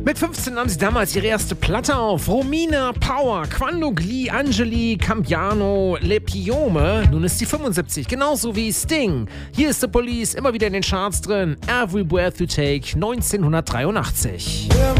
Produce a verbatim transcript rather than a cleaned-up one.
Mit fünfzehn nahm sie damals ihre erste Platte auf. Romina Power, Quando Gli Angeli Cambiano Le Piome. Nun ist sie fünfundsiebzig, genauso wie Sting. Hier ist The Police, immer wieder in den Charts drin. Every Breath You Take, neunzehnhundertdreiundachtzig.